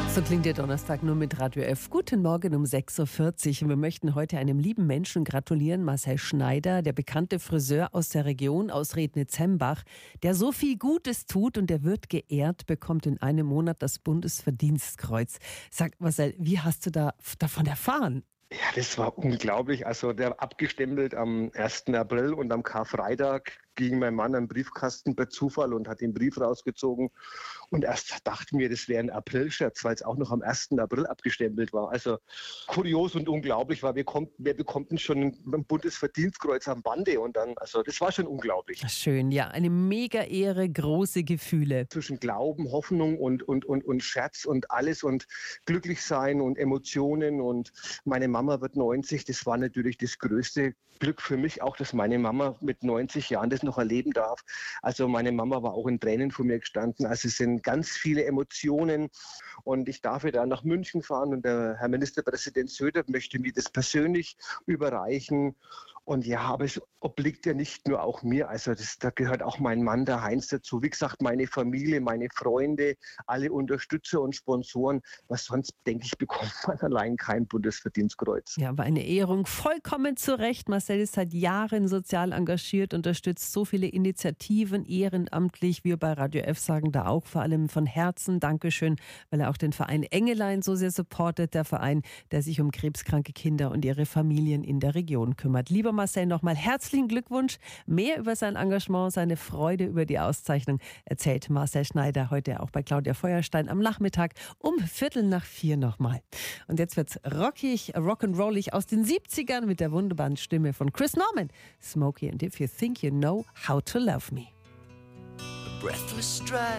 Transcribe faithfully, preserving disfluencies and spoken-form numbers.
So klingt der Donnerstag nur mit Radio F. Guten Morgen um sechs Uhr vierzig. Und wir möchten heute einem lieben Menschen gratulieren, Marcel Schneider, der bekannte Friseur aus der Region, aus Rednitz-Hembach, der so viel Gutes tut und der wird geehrt, bekommt in einem Monat das Bundesverdienstkreuz. Sag Marcel, wie hast du da davon erfahren? Ja, das war unglaublich. Also der abgestempelt am ersten April und am Karfreitag ging mein Mann am Briefkasten per Zufall und hat den Brief rausgezogen. Und erst dachten wir, das wäre ein Aprilscherz, weil es auch noch am ersten April abgestempelt war. Also kurios und unglaublich, weil wir, kommt, wir bekommen schon ein Bundesverdienstkreuz am Bande. Und dann, also das war schon unglaublich. Schön, ja, eine mega Ehre, große Gefühle. Zwischen Glauben, Hoffnung und, und, und, und Scherz und alles und glücklich sein und Emotionen. Und meine Mama wird neunzig. Das war natürlich das größte Glück für mich auch, dass meine Mama mit neunzig Jahren das noch erleben darf. Also meine Mama war auch in Tränen vor mir gestanden. Also es sind ganz viele Emotionen und ich darf ja da nach München fahren und der Herr Ministerpräsident Söder möchte mir das persönlich überreichen. Und ja, aber es obliegt ja nicht nur auch mir, also das, da gehört auch mein Mann, der Heinz, dazu. Wie gesagt, meine Familie, meine Freunde, alle Unterstützer und Sponsoren. Was sonst, denke ich, bekommt man allein kein Bundesverdienstkreuz. Ja, aber eine Ehrung vollkommen zu Recht. Marcel ist seit Jahren sozial engagiert, unterstützt so viele Initiativen ehrenamtlich. Wir bei Radio F sagen da auch vor allem von Herzen Dankeschön, weil er auch den Verein Engelein so sehr supportet. Der Verein, der sich um krebskranke Kinder und ihre Familien in der Region kümmert. Lieber Marcel, nochmal herzlichen Glückwunsch. Mehr über sein Engagement, seine Freude über die Auszeichnung erzählt Marcel Schneider heute auch bei Claudia Feuerstein am Nachmittag um Viertel nach vier nochmal. Und jetzt wird's rockig, rock'n'rollig aus den siebzigern mit der wunderbaren Stimme von Chris Norman. Smokey and If You Think You Know How to Love Me. A breathless stride